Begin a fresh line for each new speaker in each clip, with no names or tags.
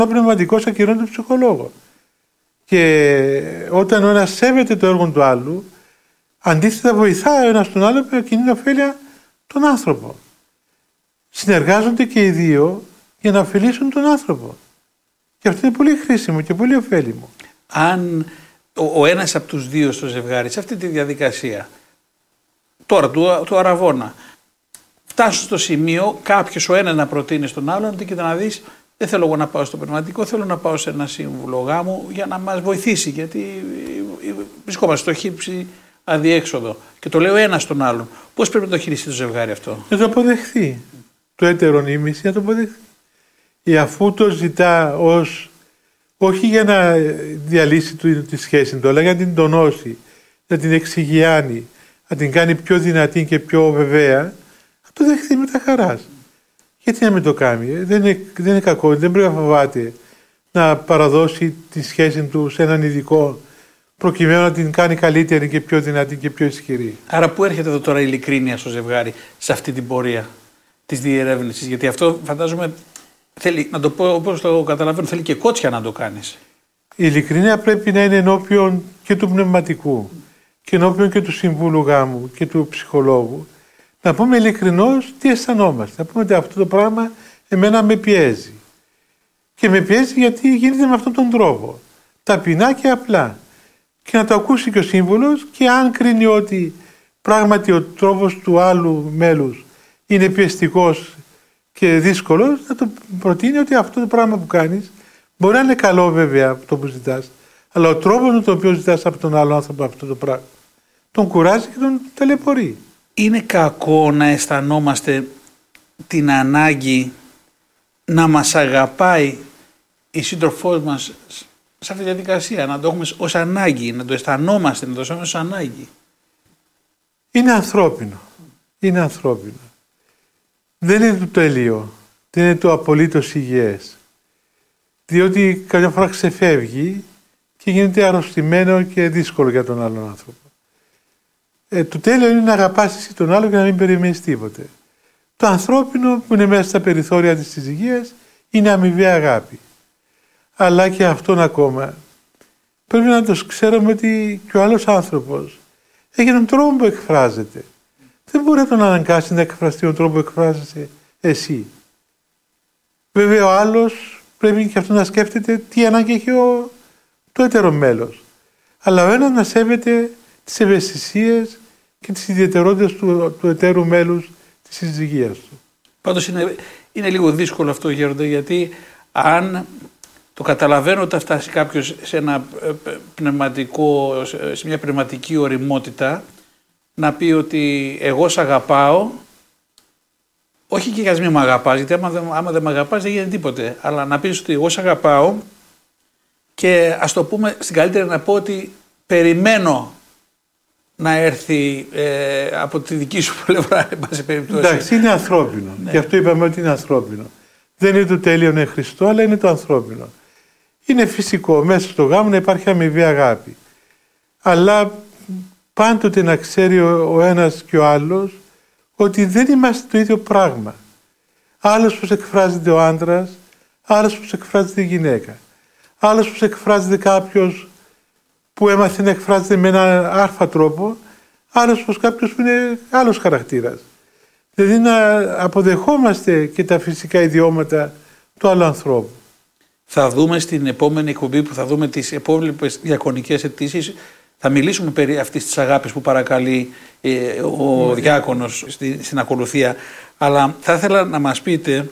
Ο πνευματικός ακυρώνει τον ψυχολόγο. Και όταν ο ένας σέβεται το έργο του άλλου, αντίθετα βοηθάει ο ένας τον άλλο με κοινή ωφέλεια τον άνθρωπο. Συνεργάζονται και οι δύο για να ωφελήσουν τον άνθρωπο. Και αυτό είναι πολύ χρήσιμο και πολύ ωφέλιμο.
Αν ο ένας από τους δύο στο ζευγάρι, σε αυτή τη διαδικασία, τώρα του αραβώνα, φτάσουν στο σημείο κάποιος ο ένας να προτείνει στον άλλον ότι κοίτα να δεις, δεν θέλω εγώ να πάω στο πνευματικό, θέλω να πάω σε ένα σύμβουλο γάμου για να μας βοηθήσει, γιατί βρισκόμαστε στο χύψη αδιέξοδο. Και το λέω ένα στον άλλον. Πώς πρέπει να το χειριστεί το ζευγάρι αυτό?
Να το αποδεχθεί. Το έτερον ήμιση να το αποδεχθεί. Ή αφού το ζητά όχι για να διαλύσει τη σχέση του, αλλά για να την τονώσει, να την εξηγιάνει, να την κάνει πιο δυνατή και πιο βεβαία, να το δεχθεί με τα χαράς. Γιατί να μην το κάνει? Δεν είναι κακό, δεν πρέπει να φοβάται να παραδώσει τη σχέση του σε έναν ειδικό, προκειμένου να την κάνει καλύτερη και πιο δυνατή και πιο ισχυρή.
Άρα πού έρχεται εδώ τώρα η ειλικρίνεια στο ζευγάρι, σε αυτή την πορεία της διερεύνησης? Γιατί αυτό φαντάζομαι θέλει, να το πω όπως το καταλαβαίνω, θέλει και κότσια να το κάνεις.
Η ειλικρίνεια πρέπει να είναι ενώπιον και του πνευματικού και ενώπιον και του συμβούλου γάμου και του ψυχολόγου. Να πούμε ειλικρινώς τι αισθανόμαστε. Να πούμε ότι αυτό το πράγμα εμένα με πιέζει. Και με πιέζει γιατί γίνεται με αυτόν τον τρόπο. Ταπεινά και απλά. Και να το ακούσει και ο σύμβουλος, και αν κρίνει ότι πράγματι ο τρόπος του άλλου μέλους είναι πιεστικός και δύσκολος, να το προτείνει ότι αυτό το πράγμα που κάνεις μπορεί να είναι καλό βέβαια το που ζητάς, αλλά ο τρόπος με τον οποίο ζητάς από τον άλλο άνθρωπο αυτό το πράγμα τον κουράζει και τον ταλαιπωρεί.
Είναι κακό να αισθανόμαστε την ανάγκη να μας αγαπάει η σύντροφός μας σε αυτή τη διαδικασία, να το έχουμε ως ανάγκη, να το αισθανόμαστε, να το αισθανόμαστε ως ανάγκη?
Είναι ανθρώπινο. Είναι ανθρώπινο. Δεν είναι το τέλειο. Δεν είναι το απολύτως υγιές. Διότι καμιά φορά ξεφεύγει και γίνεται αρρωστημένο και δύσκολο για τον άλλον άνθρωπο. Το τέλειο είναι να αγαπάς εσύ τον άλλο και να μην περιμένεις τίποτε. Το ανθρώπινο που είναι μέσα στα περιθώρια της συζυγίας είναι αμοιβαία αγάπη. Αλλά και αυτόν ακόμα πρέπει να το ξέρουμε ότι και ο άλλος άνθρωπος έχει τον τρόπο που εκφράζεται. Δεν μπορεί να τον αναγκάσει να εκφραστεί τον τρόπο που εκφράζεσαι εσύ. Βέβαια ο άλλος πρέπει και αυτό να σκέφτεται τι ανάγκη έχει το έτερο μέλος. Αλλά ο ένας να σέβεται τις ευαισθησίες και τις ιδιαιτερότητες του εταίρου μέλους της συζυγίας του.
Πάντως είναι λίγο δύσκολο αυτό, Γέροντα, γιατί αν το καταλαβαίνω ότι θα φτάσει κάποιος σε μια πνευματική ωριμότητα, να πει ότι εγώ σ' αγαπάω, όχι και για να μην με αγαπάς, γιατί άμα δεν με αγαπάς δεν γίνεται τίποτε, αλλά να πεις ότι εγώ σ' αγαπάω και ας το πούμε στην καλύτερη να πω ότι περιμένω να έρθει από τη δική σου πλευρά, εν πάση περιπτώσει.
Εντάξει, είναι ανθρώπινο. Ναι. Γι' αυτό είπαμε ότι είναι ανθρώπινο. Δεν είναι το τέλειο, είναι Χριστό, αλλά είναι το ανθρώπινο. Είναι φυσικό μέσα στο γάμο να υπάρχει αμοιβή αγάπη. Αλλά πάντοτε να ξέρει ο ένας και ο άλλος ότι δεν είμαστε το ίδιο πράγμα. Άλλος πως εκφράζεται ο άντρας, άλλος πως εκφράζεται η γυναίκα. Άλλος πως εκφράζεται κάποιος που έμαθε να εκφράζεται με έναν άρφα τρόπο, άλλος πως κάποιος που είναι άλλος χαρακτήρας. Δηλαδή να αποδεχόμαστε και τα φυσικά ιδιώματα του άλλου ανθρώπου.
Θα δούμε στην επόμενη εκπομπή που θα δούμε τις επόμενες διακονικές αιτήσεις, θα μιλήσουμε περί αυτής της αγάπης που παρακαλεί ο διάκονος στην ακολουθία. Αλλά θα ήθελα να μας πείτε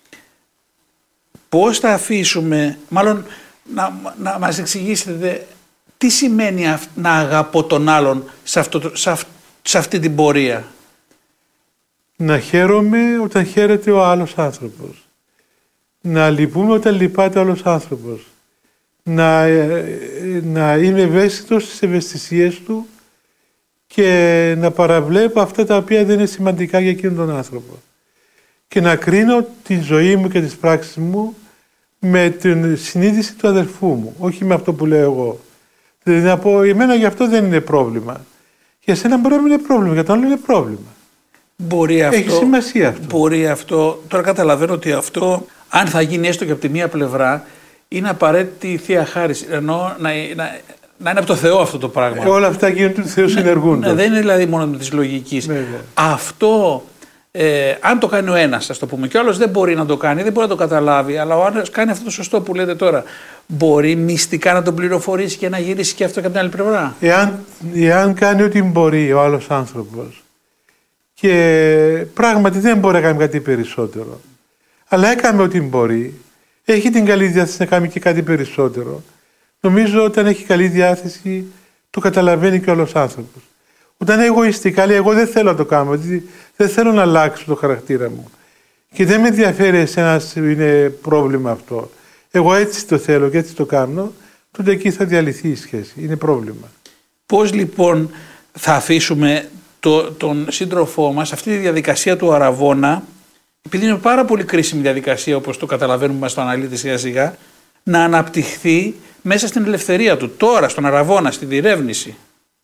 πώς θα αφήσουμε, μάλλον να μας εξηγήσετε τι σημαίνει να αγαπώ τον άλλον σε αυτή την πορεία.
Να χαίρομαι όταν χαίρεται ο άλλος άνθρωπος. Να λυπούμε όταν λυπάται ο άλλος άνθρωπος. Να είμαι ευαίσθητος στις ευαισθησίες του και να παραβλέπω αυτά τα οποία δεν είναι σημαντικά για εκείνον τον άνθρωπο. Και να κρίνω τη ζωή μου και τις πράξεις μου με την συνείδηση του αδερφού μου, όχι με αυτό που λέω εγώ. Δηλαδή να πω, εμένα γι' αυτό δεν είναι πρόβλημα. Για σένα μπορεί να μην είναι πρόβλημα, για τον άλλο είναι πρόβλημα. Έχει σημασία αυτό.
Μπορεί αυτό. Τώρα καταλαβαίνω ότι αυτό, αν θα γίνει έστω και από τη μία πλευρά, είναι απαραίτητη η Θεία Χάρις. Εννοώ να είναι από το Θεό αυτό το πράγμα.
Όλα αυτά γίνονται του Θεού συνεργούνται.
Δεν είναι δηλαδή μόνο με της λογικής. Αυτό, αν το κάνει ο ένας, ας το πούμε, και ο άλλος δεν μπορεί να το κάνει, δεν μπορεί να το καταλάβει, αλλά ο άλλος κάνει αυτό το σωστό που λέτε τώρα. Μπορεί μυστικά να τον πληροφορήσει και να γυρίσει και αυτό και από την άλλη πλευρά.
Εάν κάνει ό,τι μπορεί ο άλλος άνθρωπος και πράγματι δεν μπορεί να κάνει κάτι περισσότερο, αλλά έκανε ό,τι μπορεί, έχει την καλή διάθεση να κάνει και κάτι περισσότερο. Νομίζω όταν έχει καλή διάθεση το καταλαβαίνει και ο άλλος άνθρωπος. Όταν εγωιστικά λέει εγώ δεν θέλω να το κάνω, δεν θέλω να αλλάξω το χαρακτήρα μου και δεν με ενδιαφέρει εσένας είναι πρόβλημα αυτό. Εγώ έτσι το θέλω και έτσι το κάνω, τότε εκεί θα διαλυθεί η σχέση. Είναι πρόβλημα.
Πώς λοιπόν θα αφήσουμε τον σύντροφό μας αυτή τη διαδικασία του αραβώνα, επειδή είναι πάρα πολύ κρίσιμη διαδικασία όπως το καταλαβαίνουμε, μας το αναλύεται σιγά σιγά, να αναπτυχθεί μέσα στην ελευθερία του, τώρα στον αραβώνα, στη διερεύνηση.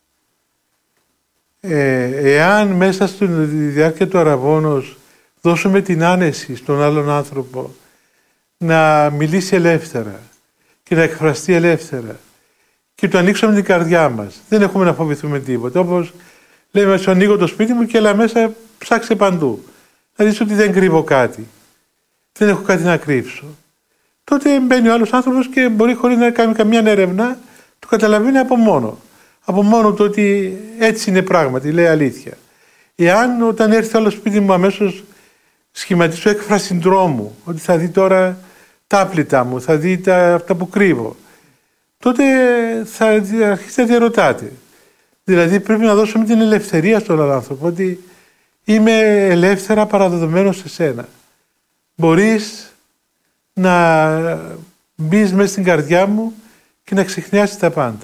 Εάν μέσα στη διάρκεια του αραβώνος δώσουμε την άνεση στον άλλον άνθρωπο να μιλήσει ελεύθερα και να εκφραστεί ελεύθερα και του ανοίξουμε την καρδιά μας, δεν έχουμε να φοβηθούμε τίποτα. Όπως λέμε, σου ανοίγω το σπίτι μου και έλα μέσα, ψάξε παντού. Να δεις ότι δεν κρύβω κάτι, δεν έχω κάτι να κρύψω. Τότε μπαίνει ο άλλος άνθρωπος και μπορεί χωρίς να κάνει καμία έρευνα, το καταλαβαίνει από μόνο. Από μόνο το ότι έτσι είναι πράγματι, λέει αλήθεια. Εάν όταν έρθει άλλο σπίτι μου αμέσως σχηματίσω έκφραση δρόμου, ότι θα δει τώρα τα άπλυτα μου, θα δει αυτά που κρύβω, τότε θα αρχίσει να διαρωτάτε. Δηλαδή πρέπει να δώσουμε την ελευθερία στον άλλο άνθρωπο, ότι είμαι ελεύθερα παραδεδομένος σε σένα. Μπορείς να μπεις μέσα στην καρδιά μου και να ξεχνιάσεις τα πάντα.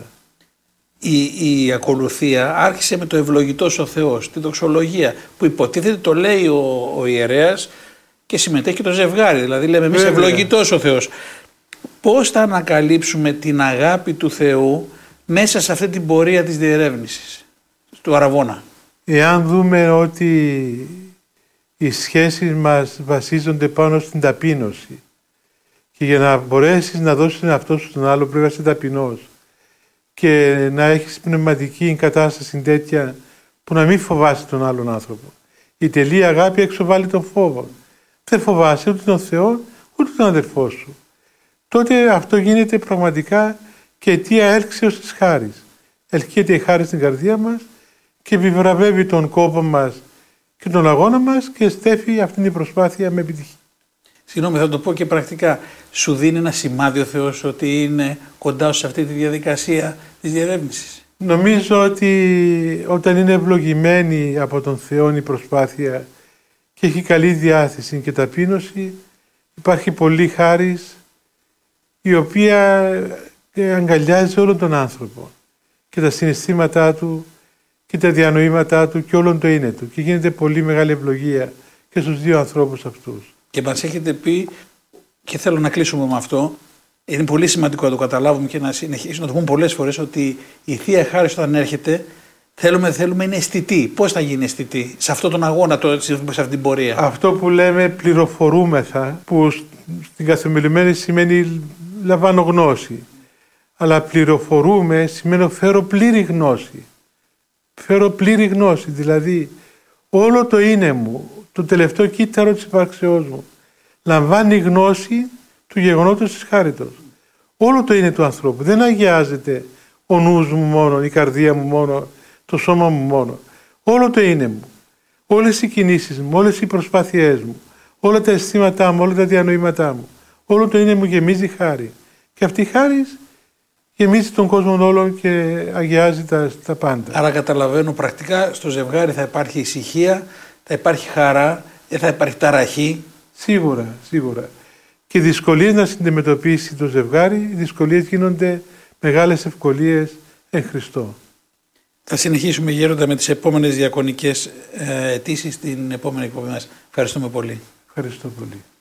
Η ακολουθία άρχισε με το ευλογητός ο Θεός, τη δοξολογία, που υποτίθεται το λέει ο ιερέας και συμμετέχει και το ζευγάρι. Δηλαδή λέμε εμείς ευλογητός ο Θεός. Πώς θα ανακαλύψουμε την αγάπη του Θεού μέσα σε αυτή την πορεία της διερεύνησης του αραβώνα?
Εάν δούμε ότι οι σχέσεις μας βασίζονται πάνω στην ταπείνωση και για να μπορέσεις να δώσεις τον εαυτό σου στον άλλο πρέπει να είσαι ταπεινός και να έχεις πνευματική κατάσταση τέτοια που να μην φοβάσαι τον άλλον άνθρωπο. Η τελή αγάπη εξοβάλλει τον φόβο. Δεν φοβάσαι ούτε τον Θεό ούτε τον αδερφό σου. Τότε αυτό γίνεται πραγματικά και αιτία έλξεως της χάρης. Ελκύεται η χάρη στην καρδία μας και επιβραβεύει τον κόπο μας και τον αγώνα μας και στέφει αυτήν την προσπάθεια με επιτυχία.
Συγγνώμη, θα το πω και πρακτικά. Σου δίνει ένα σημάδι ο Θεός ότι είναι κοντά σε αυτή τη διαδικασία της διερεύνησης?
Νομίζω ότι όταν είναι ευλογημένη από τον Θεό η προσπάθεια και έχει καλή διάθεση και ταπείνωση, υπάρχει πολύ χάρις η οποία αγκαλιάζει όλον τον άνθρωπο και τα συναισθήματά του και τα διανοήματά του και όλον το είναι του και γίνεται πολύ μεγάλη ευλογία και στους δύο ανθρώπους αυτούς. Και
μας έχετε πει, και θέλω να κλείσουμε με αυτό, είναι πολύ σημαντικό να το καταλάβουμε και να συνεχίσουμε να το πούμε πολλές φορές, ότι η Θεία Χάρις όταν έρχεται θέλουμε είναι αισθητή. Πώς θα γίνει αισθητή σε αυτόν τον αγώνα, σε αυτή την πορεία? Αυτό που λέμε πληροφορούμεθα, που στην καθημερινή σημαίνει λαμβάνω γνώση. Αλλά πληροφορούμε σημαίνει φέρω πλήρη γνώση. Φέρω πλήρη γνώση, δηλαδή όλο το είναι μου, το τελευταίο κύτταρο της υπάρξεώς μου, λαμβάνει γνώση του γεγονότος της χάριτος. Όλο το είναι του ανθρώπου. Δεν αγιάζεται ο νους μου μόνο, η καρδία μου μόνο, το σώμα μου μόνο. Όλο το είναι μου. Όλες οι κινήσεις μου, όλες οι προσπάθειές μου, όλα τα αισθήματά μου, όλα τα διανοήματά μου. Όλο το είναι μου γεμίζει χάρη. Και αυτή η χάρη γεμίζει τον κόσμο όλων και αγιάζει τα πάντα. Άρα καταλαβαίνω πρακτικά στο ζευγάρι θα υπάρχει ησυχία, θα υπάρχει χαρά, δεν θα υπάρχει ταραχή. Σίγουρα, σίγουρα. Και οι δυσκολίες να συναντιμετωπίσει το ζευγάρι, οι δυσκολίες γίνονται μεγάλες ευκολίες εν Χριστώ. Θα συνεχίσουμε, Γέροντα, με τις επόμενες διακονικές αιτήσεις στην επόμενη εκπομπή μας. Ευχαριστούμε πολύ. Ευχαριστώ πολύ.